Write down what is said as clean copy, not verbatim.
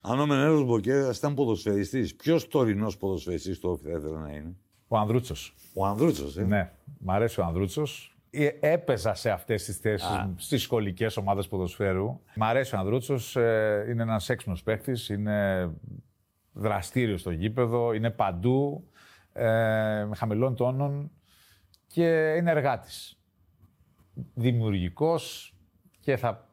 Αν ο Μενέλος Μποκέρας ήταν ποδοσφαιριστής, ποιος τωρινός ποδοσφαιριστής του Όφη θα ήθελε να είναι? Ο Ανδρούτσος. Ο Ανδρούτσος, Ναι, μ' αρέσει ο Ανδρούτσος. Έπαιζα σε αυτές τις θέσεις στις σχολικές ομάδες ποδοσφαίρου. Μ' αρέσει ο Ανδρούτσος, είναι ένας έξυπνος παίκτης, είναι δραστήριος στο γήπεδο, είναι παντού, με χαμηλών τόνων και είναι εργάτης. Δημιουργικός και θα